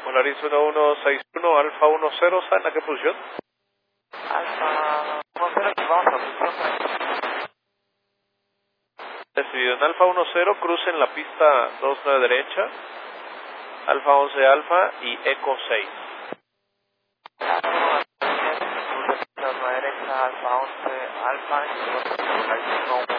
Polaris 1161, Alfa 10, ¿saben a qué posición? Alfa 10, aquí vamos a posición. Decidido en Alfa 10, crucen la pista 29 derecha, Alfa 11 Alfa y Eco 6. Derecha, Alfa 11, Alfa, y